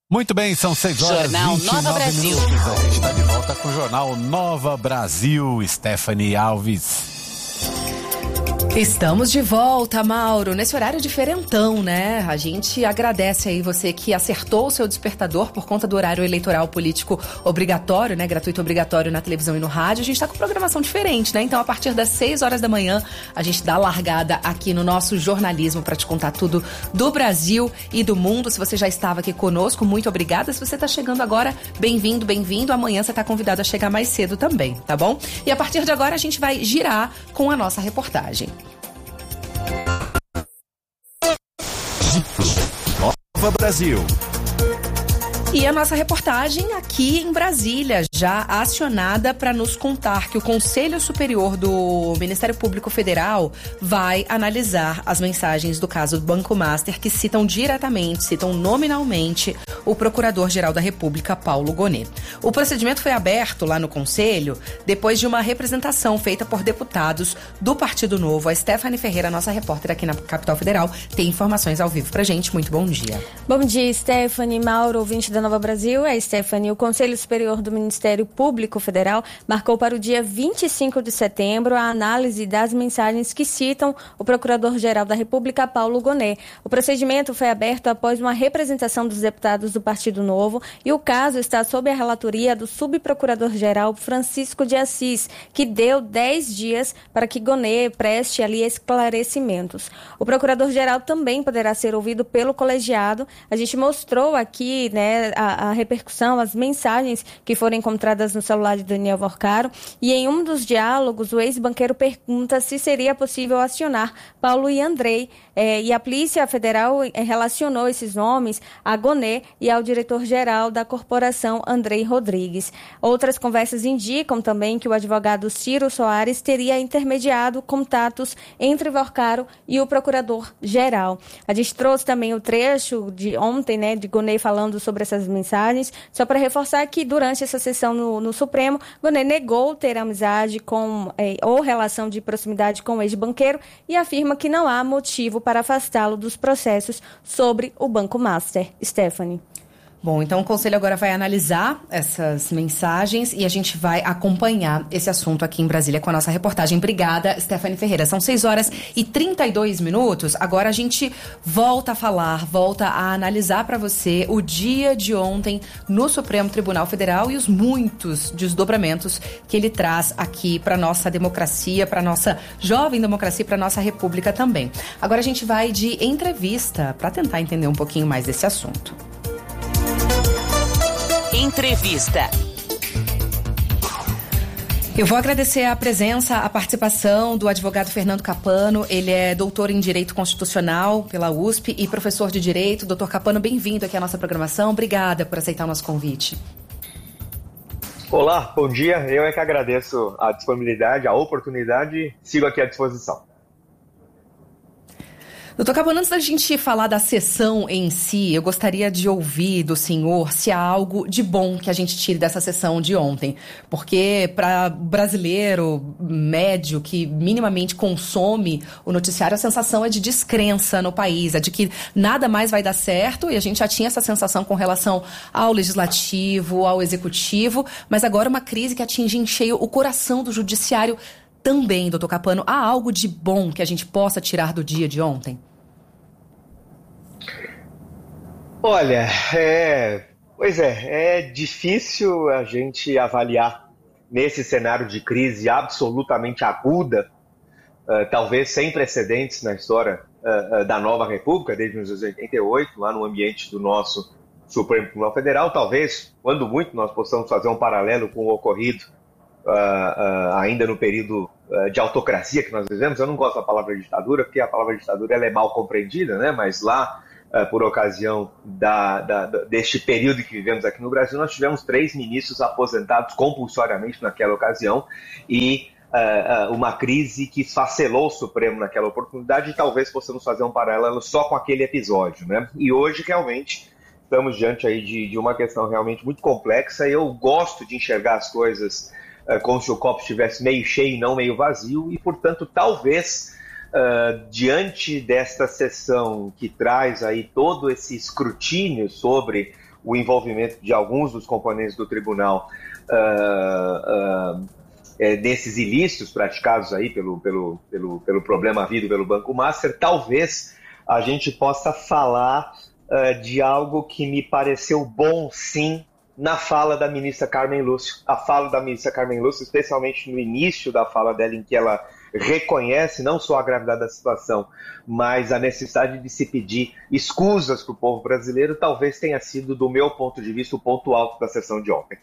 Muito bem, são 6 horas Jornal 29 Nova Brasil. minutos. A gente está de volta com o Jornal Nova Brasil. Stephanie Alves. Estamos de volta, Mauro, nesse horário diferentão, né? A gente agradece aí você que acertou o seu despertador por conta do horário eleitoral político obrigatório, né? Gratuito obrigatório na televisão e no rádio. A gente tá com programação diferente, né? Então, a partir das 6 horas da manhã, a gente dá largada aqui no nosso jornalismo para te contar tudo do Brasil e do mundo. Se você já estava aqui conosco, muito obrigada. Se você tá chegando agora, bem-vindo, bem-vindo. Amanhã você tá convidado a chegar mais cedo também, tá bom? E a partir de agora, a gente vai girar com a nossa reportagem. Nova Brasil. E a nossa reportagem aqui em Brasília, já acionada para nos contar que o Conselho Superior do Ministério Público Federal vai analisar as mensagens do caso do Banco Master que citam nominalmente o Procurador-Geral da República, Paulo Gonet. O procedimento foi aberto lá no Conselho depois de uma representação feita por deputados do Partido Novo. A Stephanie Ferreira, nossa repórter aqui na Capital Federal, tem informações ao vivo pra gente. Muito bom dia. Bom dia, Stephanie, Mauro, ouvinte da Nova Brasil. Stephanie, o Conselho Superior do Ministério Público Federal marcou para o dia 25 de setembro a análise das mensagens que citam o Procurador-Geral da República, Paulo Gonet. O procedimento foi aberto após uma representação dos deputados do Partido Novo e o caso está sob a relatoria do subprocurador-geral Francisco de Assis, que deu 10 dias para que Gonet preste ali esclarecimentos. O procurador-geral também poderá ser ouvido pelo colegiado. A gente mostrou aqui, né, a repercussão, as mensagens que foram encontradas no celular de Daniel Vorcaro, e em um dos diálogos o ex-banqueiro pergunta se seria possível acionar Paulo e Andrei, e a Polícia Federal relacionou esses nomes a Gonet e ao diretor-geral da corporação, Andrei Rodrigues. Outras conversas indicam também que o advogado Ciro Soares teria intermediado contatos entre Vorcaro e o procurador-geral. A gente trouxe também o trecho de ontem, né, de Gonet falando sobre essas mensagens, só para reforçar que durante essa sessão no Supremo, Gonet negou ter amizade ou relação de proximidade com o ex-banqueiro e afirma que não há motivo para afastá-lo dos processos sobre o Banco Master. Stephanie. Bom, então o Conselho agora vai analisar essas mensagens e a gente vai acompanhar esse assunto aqui em Brasília com a nossa reportagem. Obrigada, Stephanie Ferreira. São 6 horas e 32 minutos. Agora a gente volta a analisar para você o dia de ontem no Supremo Tribunal Federal e os muitos desdobramentos que ele traz aqui para nossa democracia, para nossa jovem democracia, para nossa república também. Agora a gente vai de entrevista para tentar entender um pouquinho mais desse assunto. Entrevista. Eu vou agradecer a presença, a participação do advogado Fernando Capano. Ele é doutor em Direito Constitucional pela USP e professor de Direito. Doutor Capano, bem-vindo aqui à nossa programação. Obrigada por aceitar o nosso convite. Olá, bom dia. Eu é que agradeço a disponibilidade, a oportunidade. Sigo aqui à disposição. Doutor Capano, antes da gente falar da sessão em si, eu gostaria de ouvir do senhor se há algo de bom que a gente tire dessa sessão de ontem. Porque para brasileiro médio que minimamente consome o noticiário, a sensação é de descrença no país, é de que nada mais vai dar certo, e a gente já tinha essa sensação com relação ao legislativo, ao executivo, mas agora uma crise que atinge em cheio o coração do judiciário também, doutor Capano. Há algo de bom que a gente possa tirar do dia de ontem? Olha, é difícil a gente avaliar nesse cenário de crise absolutamente aguda, talvez sem precedentes na história da nova república, desde 1988, lá no ambiente do nosso Supremo Tribunal Federal. Talvez, quando muito, nós possamos fazer um paralelo com o ocorrido ainda no período de autocracia que nós vivemos. Eu não gosto da palavra ditadura, porque a palavra ditadura ela é mal compreendida, né? Mas lá, por ocasião deste período que vivemos aqui no Brasil, nós tivemos 3 ministros aposentados compulsoriamente naquela ocasião e uma crise que esfacelou o Supremo naquela oportunidade, e talvez possamos fazer um paralelo só com aquele episódio, né? E hoje, realmente, estamos diante aí de uma questão realmente muito complexa. Eu gosto de enxergar as coisas como se o copo estivesse meio cheio e não meio vazio, e, portanto, talvez, diante desta sessão que traz aí todo esse escrutínio sobre o envolvimento de alguns dos componentes do tribunal desses ilícitos praticados aí pelo problema havido pelo Banco Master, talvez a gente possa falar de algo que me pareceu bom, sim, na fala da ministra Carmen Lúcia. A fala da ministra Carmen Lúcia, especialmente no início da fala dela, em que ela reconhece não só a gravidade da situação, mas a necessidade de se pedir escusas para o povo brasileiro, talvez tenha sido, do meu ponto de vista, o ponto alto da sessão de ontem.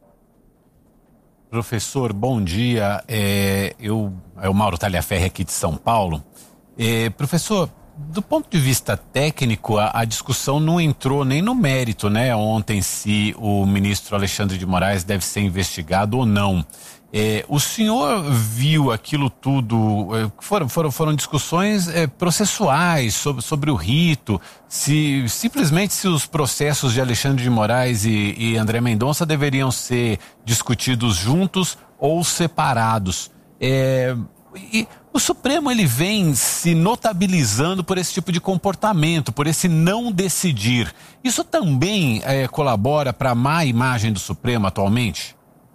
Professor, bom dia. É o Mauro Talhaferri aqui de São Paulo. Professor, do ponto de vista técnico, a discussão não entrou nem no mérito, né? Ontem, se o ministro Alexandre de Moraes deve ser investigado ou não. O senhor viu aquilo tudo? Foram discussões processuais sobre o rito, simplesmente se os processos de Alexandre de Moraes e André Mendonça deveriam ser discutidos juntos ou separados. E o Supremo, ele vem se notabilizando por esse tipo de comportamento, por esse não decidir. Isso também colabora para a má imagem do Supremo atualmente?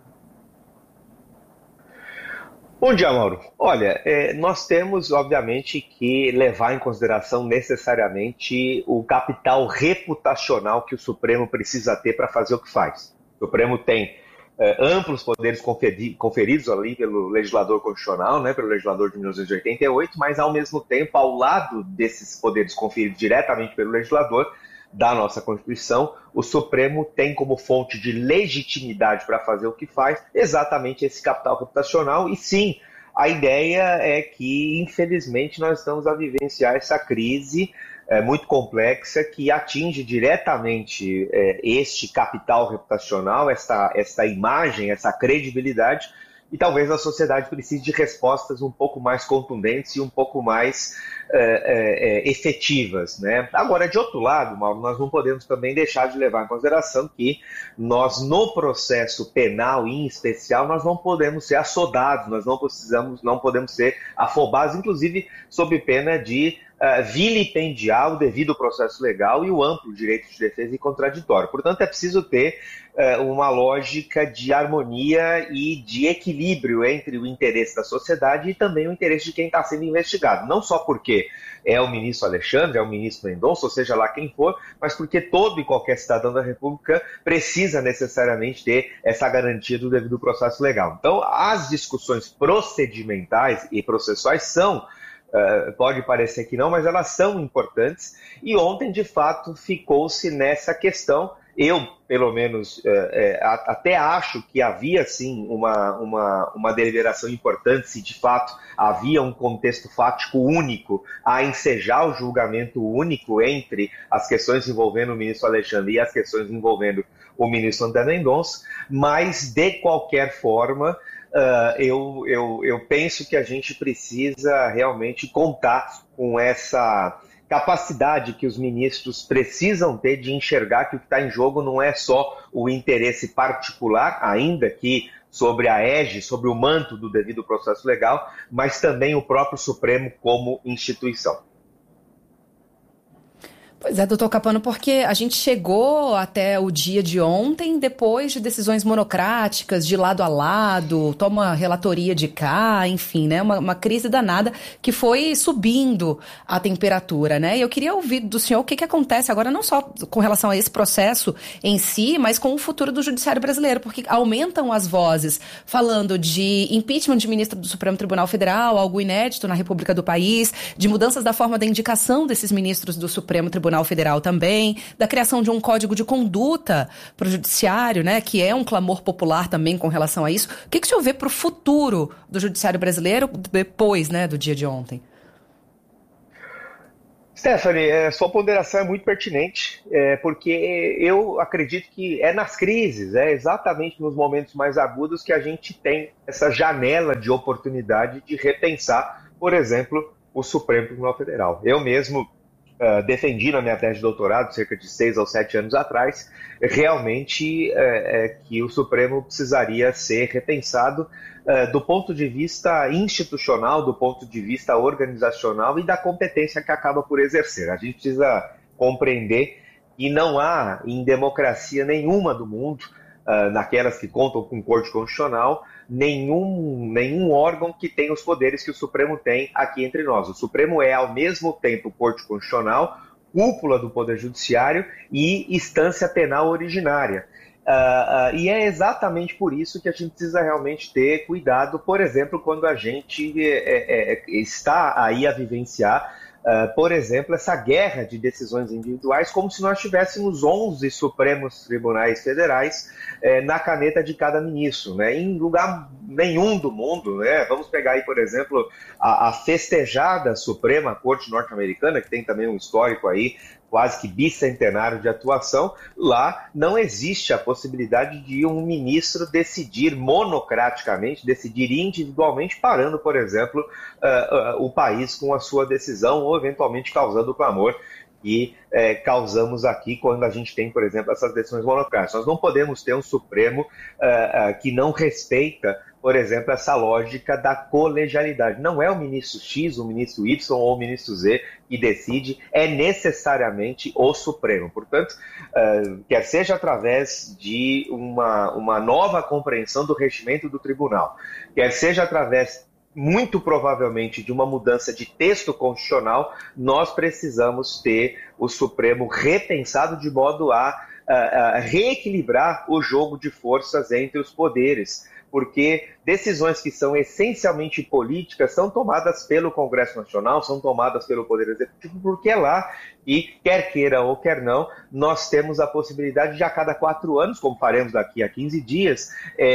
Bom dia, Mauro. Olha, nós temos, obviamente, que levar em consideração necessariamente o capital reputacional que o Supremo precisa ter para fazer o que faz. O Supremo tem amplos poderes conferidos ali pelo legislador constitucional, né, pelo legislador de 1988, mas, ao mesmo tempo, ao lado desses poderes conferidos diretamente pelo legislador da nossa Constituição, o Supremo tem como fonte de legitimidade para fazer o que faz exatamente esse capital reputacional. E sim, a ideia é que, infelizmente, nós estamos a vivenciar essa crise muito complexa que atinge diretamente este capital reputacional, essa imagem, essa credibilidade, e talvez a sociedade precise de respostas um pouco mais contundentes e um pouco mais efetivas, né? Agora, de outro lado, Mauro, nós não podemos também deixar de levar em consideração que nós, no processo penal em especial, nós não podemos ser assodados, nós não podemos ser afobados, inclusive sob pena de vilipendiar o devido processo legal e o amplo direito de defesa e contraditório. Portanto, é preciso ter uma lógica de harmonia e de equilíbrio entre o interesse da sociedade e também o interesse de quem está sendo investigado. Não só porque é o ministro Alexandre, é o ministro Mendonça, ou seja lá quem for, mas porque todo e qualquer cidadão da República precisa necessariamente ter essa garantia do devido processo legal. Então, as discussões procedimentais e processuais são, pode parecer que não, mas elas são importantes, e ontem, de fato, ficou-se nessa questão. Eu, pelo menos, até acho que havia, sim, uma deliberação importante, se de fato havia um contexto fático único a ensejar o julgamento único entre as questões envolvendo o ministro Alexandre e as questões envolvendo o ministro André Mendonça, mas, de qualquer forma, eu penso que a gente precisa realmente contar com essa capacidade que os ministros precisam ter de enxergar que o que está em jogo não é só o interesse particular, ainda que sobre a égide, sobre o manto do devido processo legal, mas também o próprio Supremo como instituição. Pois é, doutor Capano, porque a gente chegou até o dia de ontem depois de decisões monocráticas, de lado a lado, toma relatoria de cá, enfim, né? Uma crise danada que foi subindo a temperatura, né? E eu queria ouvir do senhor o que acontece agora, não só com relação a esse processo em si, mas com o futuro do judiciário brasileiro, porque aumentam as vozes falando de impeachment de ministro do Supremo Tribunal Federal, algo inédito na República do país, de mudanças da forma da indicação desses ministros do Supremo Tribunal Federal também, da criação de um código de conduta para o judiciário, né, que é um clamor popular também com relação a isso. O que o senhor vê para o futuro do judiciário brasileiro depois, né, do dia de ontem? Stephanie, sua ponderação é muito pertinente, porque eu acredito que é nas crises, é exatamente nos momentos mais agudos que a gente tem essa janela de oportunidade de repensar, por exemplo, o Supremo Tribunal Federal. Eu mesmo defendi na minha tese de doutorado, cerca de 6 ou 7 anos atrás, realmente que o Supremo precisaria ser repensado do ponto de vista institucional, do ponto de vista organizacional e da competência que acaba por exercer. A gente precisa compreender E não há, em democracia nenhuma do mundo, naquelas que contam com Corte Constitucional, nenhum órgão que tenha os poderes que o Supremo tem aqui entre nós. O Supremo é, ao mesmo tempo, Corte Constitucional, cúpula do Poder Judiciário e instância penal originária. E é exatamente por isso que a gente precisa realmente ter cuidado, por exemplo, quando a gente está aí a vivenciar, por exemplo, essa guerra de decisões individuais, como se nós tivéssemos 11 Supremos Tribunais Federais na caneta de cada ministro, né? Em lugar nenhum do mundo, né? Vamos pegar aí, por exemplo, a festejada Suprema Corte Norte-Americana, que tem também um histórico aí, quase que bicentenário de atuação. Lá não existe a possibilidade de um ministro decidir monocraticamente, decidir individualmente, parando, por exemplo, o país com a sua decisão ou eventualmente causando clamor que causamos aqui quando a gente tem, por exemplo, essas decisões monocráticas. Nós não podemos ter um Supremo que não respeita, por exemplo, essa lógica da colegialidade. Não é o ministro X, o ministro Y ou o ministro Z que decide, é necessariamente o Supremo. Portanto, quer seja através de uma nova compreensão do regimento do tribunal, quer seja através, muito provavelmente, de uma mudança de texto constitucional, nós precisamos ter o Supremo repensado de modo a reequilibrar o jogo de forças entre os poderes, porque decisões que são essencialmente políticas são tomadas pelo Congresso Nacional, são tomadas pelo Poder Executivo, porque é lá e, quer queira ou quer não, nós temos a possibilidade de a cada 4 anos, como faremos daqui a 15 dias,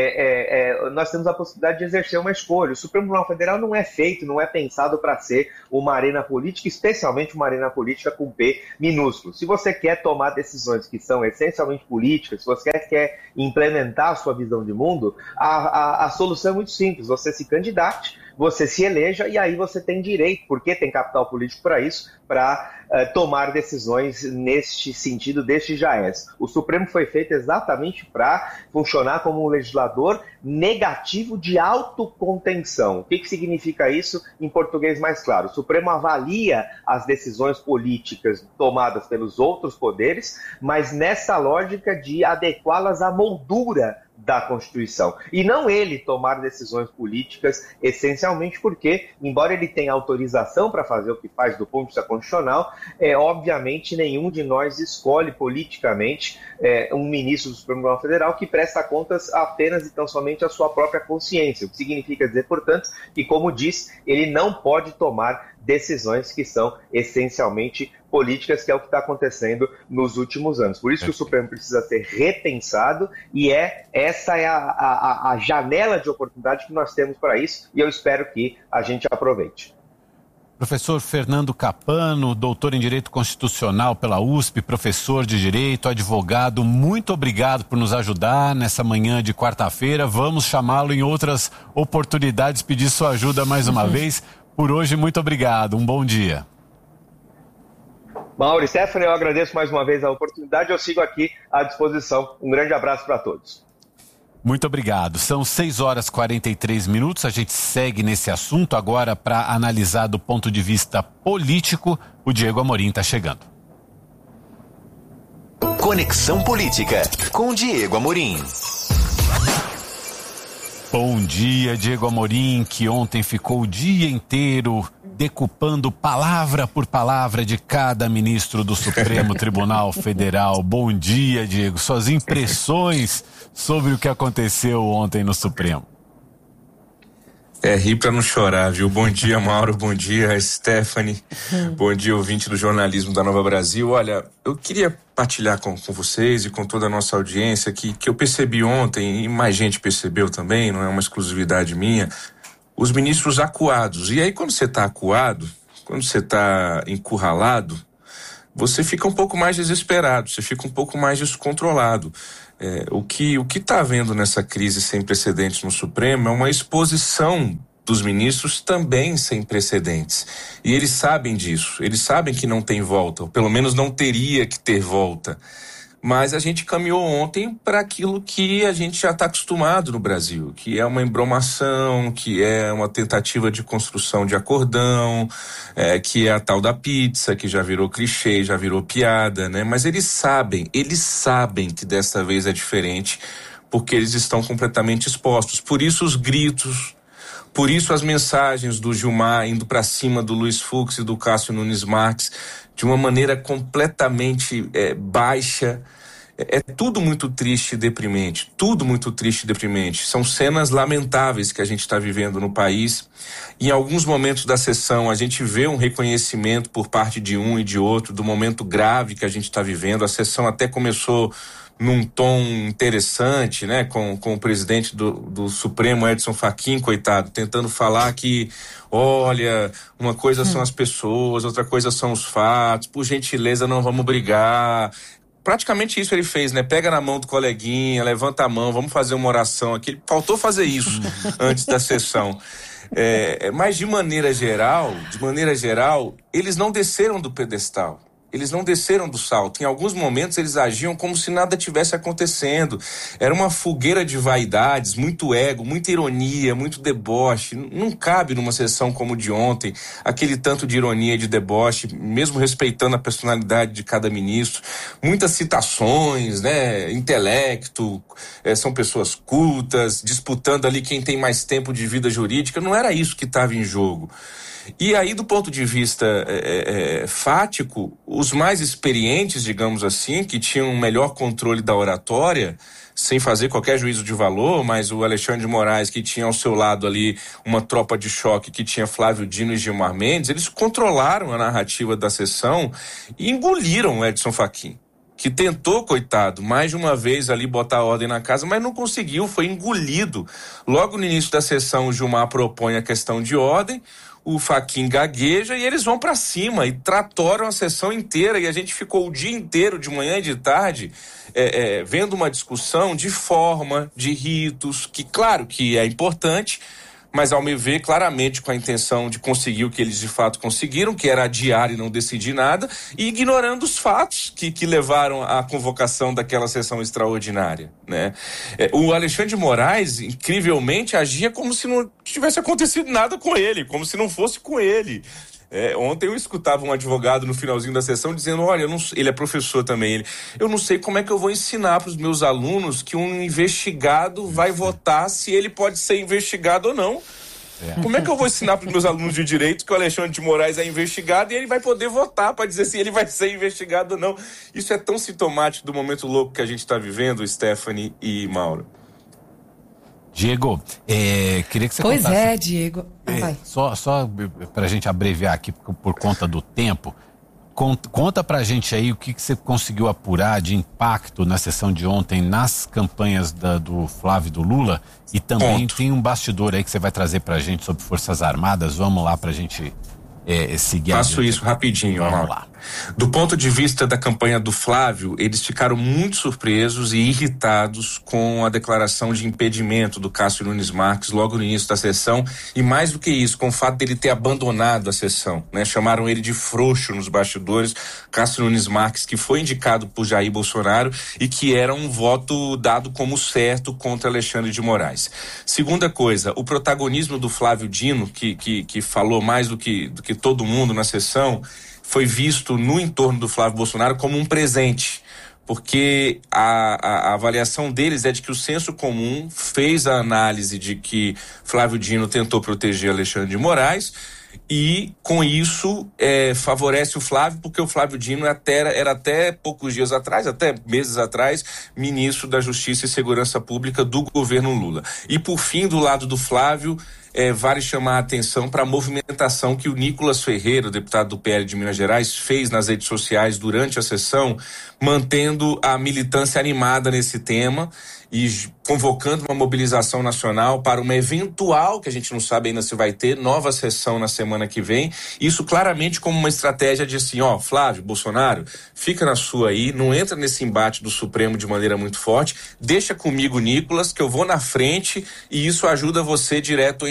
nós temos a possibilidade de exercer uma escolha. O Supremo Tribunal Federal não é feito, não é pensado para ser uma arena política, especialmente uma arena política com P minúsculo. Se você quer tomar decisões que são essencialmente políticas, se você quer implementar a sua visão de mundo, a solução é muito simples: você se candidate, você se eleja e aí você tem direito, porque tem capital político para isso, para tomar decisões neste sentido, deste jaez. O Supremo foi feito exatamente para funcionar como um legislador negativo de autocontenção. O que significa isso em português mais claro? O Supremo avalia as decisões políticas tomadas pelos outros poderes, mas nessa lógica de adequá-las à moldura da Constituição. E não ele tomar decisões políticas, essencialmente porque, embora ele tenha autorização para fazer o que faz do ponto de vista constitucional, obviamente nenhum de nós escolhe politicamente um ministro do Supremo Tribunal Federal que presta contas apenas e tão somente à sua própria consciência. O que significa dizer, portanto, que, como disse, ele não pode tomar decisões que são essencialmente políticas, que é o que está acontecendo nos últimos anos. Por isso que o Supremo precisa ser repensado e essa é a janela de oportunidade que nós temos para isso, e eu espero que a gente aproveite. Professor Fernando Capano, doutor em Direito Constitucional pela USP, professor de Direito, advogado, muito obrigado por nos ajudar nessa manhã de quarta-feira. Vamos chamá-lo em outras oportunidades, pedir sua ajuda mais uma vez. Por hoje, muito obrigado. Um bom dia. Mauro e Stephanie, eu agradeço mais uma vez a oportunidade. Eu sigo aqui à disposição. Um grande abraço para todos. Muito obrigado. São 6h43. A gente segue nesse assunto agora para analisar do ponto de vista político. O Diego Amorim está chegando. Conexão Política com Diego Amorim. Bom dia, Diego Amorim, que ontem ficou o dia inteiro decupando palavra por palavra de cada ministro do Supremo Tribunal Federal. Bom dia, Diego. Suas impressões sobre o que aconteceu ontem no Supremo. Rir pra não chorar, viu? Bom dia, Mauro, bom dia, Stephanie, bom dia, ouvinte do jornalismo da Nova Brasil. Olha, eu queria partilhar com vocês e com toda a nossa audiência que eu percebi ontem, e mais gente percebeu também, não é uma exclusividade minha, os ministros acuados. E aí, quando você está acuado, quando você está encurralado, você fica um pouco mais desesperado, você fica um pouco mais descontrolado. O que está havendo nessa crise sem precedentes no Supremo é uma exposição dos ministros também sem precedentes. E eles sabem disso, eles sabem que não tem volta, ou pelo menos não teria que ter volta. Mas a gente caminhou ontem para aquilo que a gente já está acostumado no Brasil, que é uma embromação, que é uma tentativa de construção de acordão, que é a tal da pizza, que já virou clichê, já virou piada, né? Mas eles sabem que desta vez é diferente, porque eles estão completamente expostos. Por isso os gritos, por isso as mensagens do Gilmar indo para cima do Luiz Fux e do Cássio Nunes Marques de uma maneira completamente baixa. É tudo muito triste e deprimente, tudo muito triste e deprimente. São cenas lamentáveis que a gente está vivendo no país. Em alguns momentos da sessão a gente vê um reconhecimento por parte de um e de outro do momento grave que a gente está vivendo. A sessão até começou num tom interessante, né, com o presidente do Supremo, Edson Fachin, coitado, tentando falar que, olha, uma coisa são as pessoas, outra coisa são os fatos, por gentileza não vamos brigar. Praticamente isso ele fez, né? Pega na mão do coleguinha, levanta a mão, vamos fazer uma oração aqui. Faltou fazer isso antes da sessão. Mas de maneira geral, eles não desceram do pedestal. Eles não desceram do salto. Em alguns momentos eles agiam como se nada tivesse acontecendo. Era uma fogueira de vaidades, muito ego, muita ironia, muito deboche. Não cabe numa sessão como de ontem aquele tanto de ironia e de deboche, mesmo respeitando a personalidade de cada ministro. Muitas citações, né? Intelecto, são pessoas cultas, disputando ali quem tem mais tempo de vida jurídica. Não era isso que estava em jogo. E aí, do ponto de vista fático, os mais experientes, digamos assim, que tinham um melhor controle da oratória, sem fazer qualquer juízo de valor, mas o Alexandre de Moraes, que tinha ao seu lado ali uma tropa de choque, que tinha Flávio Dino e Gilmar Mendes, eles controlaram a narrativa da sessão e engoliram o Edson Fachin, que tentou, coitado, mais de uma vez ali botar ordem na casa, mas não conseguiu, foi engolido. Logo no início da sessão, o Gilmar propõe a questão de ordem, o Fachin gagueja e eles vão para cima e tratoram a sessão inteira, e a gente ficou o dia inteiro, de manhã e de tarde, vendo uma discussão de forma, de ritos, que claro que é importante, mas ao meu ver, claramente com a intenção de conseguir o que eles de fato conseguiram, que era adiar e não decidir nada, e ignorando os fatos que levaram à convocação daquela sessão extraordinária, né? O Alexandre de Moraes, incrivelmente, agia como se não tivesse acontecido nada com ele, como se não fosse com ele. Ontem eu escutava um advogado no finalzinho da sessão dizendo, olha, ele é professor também, eu não sei como é que eu vou ensinar para os meus alunos que um investigado vai votar se ele pode ser investigado ou não. Como é que eu vou ensinar para os meus alunos de direito que o Alexandre de Moraes é investigado e ele vai poder votar para dizer se ele vai ser investigado ou não? Isso é tão sintomático do momento louco que a gente está vivendo, Stephanie e Mauro. Diego, queria que você contasse... Pois é, Diego. Vai. Só pra gente abreviar aqui por conta do tempo, conta pra gente aí o que você conseguiu apurar de impacto na sessão de ontem nas campanhas do Flávio e do Lula, e também tem um bastidor aí que você vai trazer pra gente sobre Forças Armadas. Vamos lá pra gente seguir. Faço isso rapidinho. Vamos lá. Do ponto de vista da campanha do Flávio, eles ficaram muito surpresos e irritados com a declaração de impedimento do Cássio Nunes Marques logo no início da sessão, e mais do que isso, com o fato dele ter abandonado a sessão, né? Chamaram ele de frouxo nos bastidores, Cássio Nunes Marques, que foi indicado por Jair Bolsonaro e que era um voto dado como certo contra Alexandre de Moraes. Segunda coisa, o protagonismo do Flávio Dino, que falou mais do que todo mundo na sessão, foi visto no entorno do Flávio Bolsonaro como um presente, porque a avaliação deles é de que o senso comum fez a análise de que Flávio Dino tentou proteger Alexandre de Moraes e, com isso, favorece o Flávio, porque o Flávio Dino era até poucos dias atrás, até meses atrás, ministro da Justiça e Segurança Pública do governo Lula. E, por fim, do lado do Flávio, vale chamar a atenção para a movimentação que o Nicolas Ferreira, o deputado do PL de Minas Gerais, fez nas redes sociais durante a sessão, mantendo a militância animada nesse tema e convocando uma mobilização nacional para uma eventual, que a gente não sabe ainda se vai ter, nova sessão na semana que vem. Isso claramente como uma estratégia de assim, Flávio, Bolsonaro, fica na sua aí, não entra nesse embate do Supremo de maneira muito forte, deixa comigo, Nicolas, que eu vou na frente e isso ajuda você direto ou indiretamente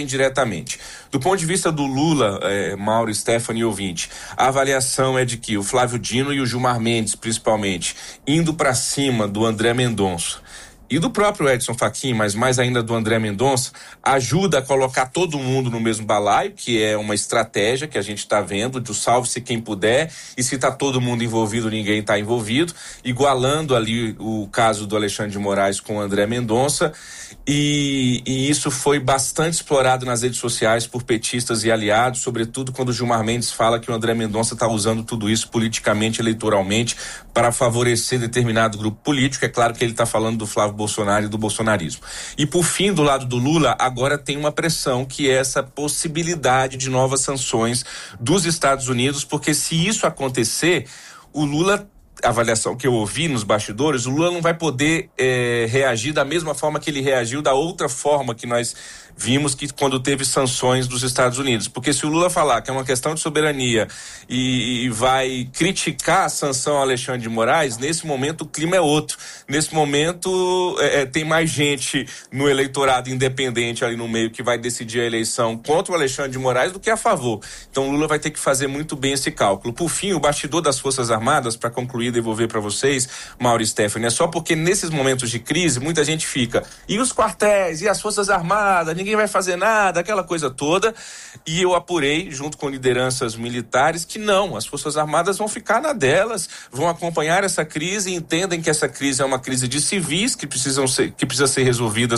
indiretamente. Do ponto de vista do Lula, Mauro, Stephanie e ouvinte, a avaliação é de que o Flávio Dino e o Gilmar Mendes, principalmente, indo para cima do André Mendonça e do próprio Edson Fachin, mas mais ainda do André Mendonça, ajuda a colocar todo mundo no mesmo balaio, que é uma estratégia que a gente está vendo, de salve-se quem puder, e se está todo mundo envolvido, ninguém está envolvido, igualando ali o caso do Alexandre de Moraes com o André Mendonça, e isso foi bastante explorado nas redes sociais por petistas e aliados, sobretudo quando o Gilmar Mendes fala que o André Mendonça está usando tudo isso politicamente, eleitoralmente, para favorecer determinado grupo político. É claro que ele está falando do Flávio Bolsonaro e do bolsonarismo. E por fim, do lado do Lula, agora tem uma pressão, que é essa possibilidade de novas sanções dos Estados Unidos, porque se isso acontecer, o Lula, a avaliação que eu ouvi nos bastidores, o Lula não vai poder reagir da mesma forma que ele reagiu, da outra forma que nós vimos que quando teve sanções dos Estados Unidos. Porque se o Lula falar que é uma questão de soberania e vai criticar a sanção ao Alexandre de Moraes, nesse momento o clima é outro. Nesse momento tem mais gente no eleitorado independente ali no meio que vai decidir a eleição contra o Alexandre de Moraes do que a favor. Então o Lula vai ter que fazer muito bem esse cálculo. Por fim, o bastidor das Forças Armadas, para concluir e devolver para vocês, Mauro e Stephanie, é só porque nesses momentos de crise muita gente fica, e os quartéis, e as Forças Armadas, ninguém vai fazer nada, aquela coisa toda, e eu apurei, junto com lideranças militares, que não, as Forças Armadas vão ficar na delas, vão acompanhar essa crise e entendem que essa crise é uma crise de civis que precisa ser resolvida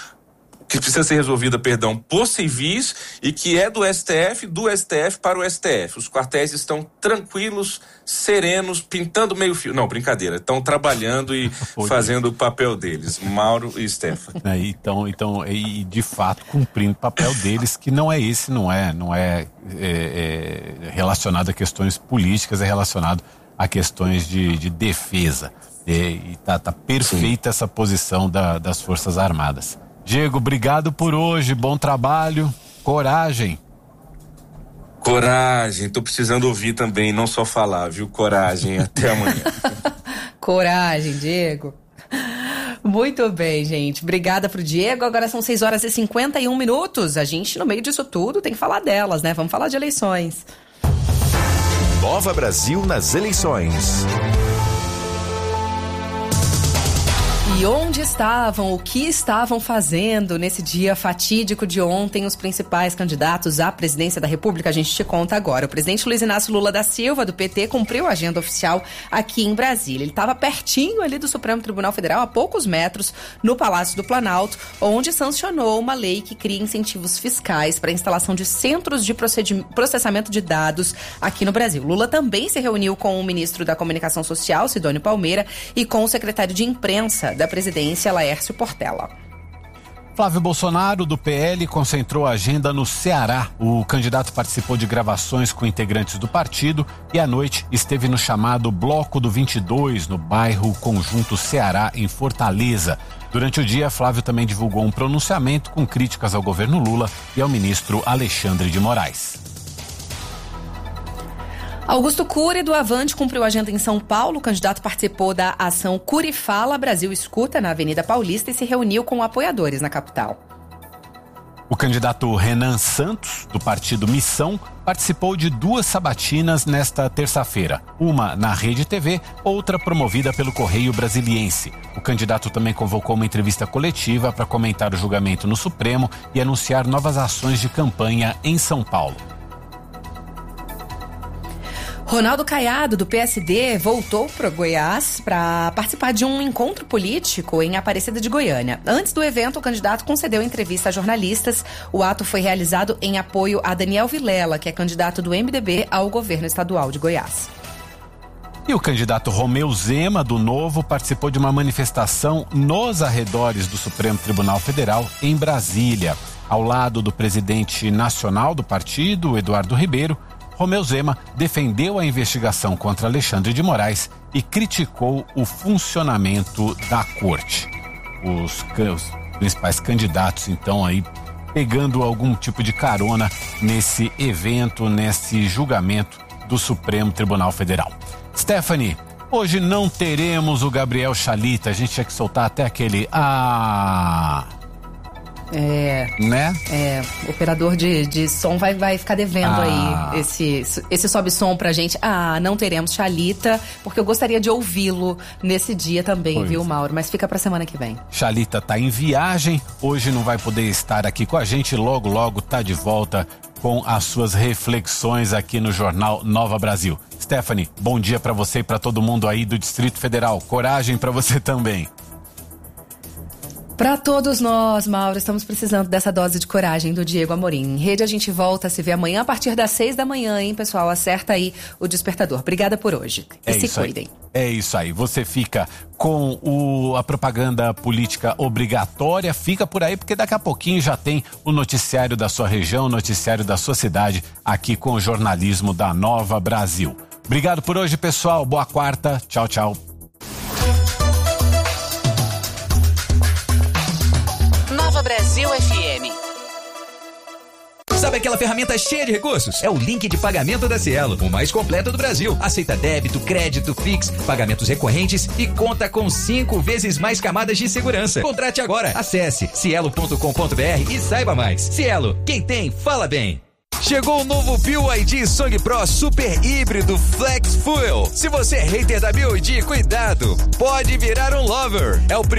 por civis, e que é do STF para o STF. Os quartéis estão tranquilos, serenos, pintando meio fio. Não, brincadeira, estão trabalhando e fazendo o papel deles. Mauro e Stephanie. Então, de fato, cumprindo o papel deles, que não é esse, não é relacionado a questões políticas, é relacionado a questões de defesa. E tá perfeita essa posição das Forças Armadas. Diego, obrigado por hoje, bom trabalho, coragem. Coragem, tô precisando ouvir também, não só falar, viu? Coragem, até amanhã. Coragem, Diego. Muito bem, gente, obrigada pro Diego. Agora são 6h51. A gente, no meio disso tudo, tem que falar delas, né? Vamos falar de eleições. Nova Brasil nas eleições. E onde estavam, o que estavam fazendo nesse dia fatídico de ontem os principais candidatos à presidência da República? A gente te conta agora. O presidente Luiz Inácio Lula da Silva, do PT, cumpriu a agenda oficial aqui em Brasília. Ele estava pertinho ali do Supremo Tribunal Federal, a poucos metros, no Palácio do Planalto, onde sancionou uma lei que cria incentivos fiscais para a instalação de centros de processamento de dados aqui no Brasil. Lula também se reuniu com o ministro da Comunicação Social, Sidônio Palmeira, e com o secretário de Imprensa da presidência, Laércio Portela. Flávio Bolsonaro, do PL, concentrou a agenda no Ceará. O candidato participou de gravações com integrantes do partido e à noite esteve no chamado Bloco do 22, no bairro Conjunto Ceará, em Fortaleza. Durante o dia, Flávio também divulgou um pronunciamento com críticas ao governo Lula e ao ministro Alexandre de Moraes. Augusto Cury, do Avante, cumpriu a agenda em São Paulo. O candidato participou da ação Cury Fala Brasil Escuta na Avenida Paulista e se reuniu com apoiadores na capital. O candidato Renan Santos, do partido Missão, participou de 2 sabatinas nesta terça-feira. Uma na Rede TV, outra promovida pelo Correio Brasiliense. O candidato também convocou uma entrevista coletiva para comentar o julgamento no Supremo e anunciar novas ações de campanha em São Paulo. Ronaldo Caiado, do PSD, voltou para Goiás para participar de um encontro político em Aparecida de Goiânia. Antes do evento, o candidato concedeu entrevista a jornalistas. O ato foi realizado em apoio a Daniel Vilela, que é candidato do MDB ao governo estadual de Goiás. E o candidato Romeu Zema, do Novo, participou de uma manifestação nos arredores do Supremo Tribunal Federal, em Brasília. Ao lado do presidente nacional do partido, Eduardo Ribeiro, Romeu Zema defendeu a investigação contra Alexandre de Moraes e criticou o funcionamento da corte. Os principais candidatos, então, aí pegando algum tipo de carona nesse evento, nesse julgamento do Supremo Tribunal Federal. Stephanie, hoje não teremos o Gabriel Chalita, a gente tinha que soltar até aquele Né? Operador de som vai ficar devendo aí esse sobe-som pra gente. Não teremos Xalita, porque eu gostaria de ouvi-lo nesse dia também, viu, Mauro? Mas fica pra semana que vem. Xalita tá em viagem, hoje não vai poder estar aqui com a gente, logo tá de volta com as suas reflexões aqui no Jornal Nova Brasil. Stephanie, bom dia pra você e pra todo mundo aí do Distrito Federal. Coragem pra você também. Para todos nós, Mauro, estamos precisando dessa dose de coragem do Diego Amorim. Em rede, a gente volta a se ver amanhã a partir das 6 da manhã, hein, pessoal? Acerta aí o despertador. Obrigada por hoje. E se cuidem. É isso aí. Você fica com a propaganda política obrigatória. Fica por aí, porque daqui a pouquinho já tem o noticiário da sua região, o noticiário da sua cidade, aqui com o jornalismo da Nova Brasil. Obrigado por hoje, pessoal. Boa quarta. Tchau, tchau. Nova Brasil FM. Sabe aquela ferramenta cheia de recursos? É o link de pagamento da Cielo, o mais completo do Brasil. Aceita débito, crédito, Pix, pagamentos recorrentes e conta com 5 vezes mais camadas de segurança. Contrate agora. Acesse cielo.com.br e saiba mais. Cielo, quem tem, fala bem. Chegou o novo BYD Song Pro Super Híbrido Flex Fuel. Se você é hater da BYD, cuidado, pode virar um lover. É o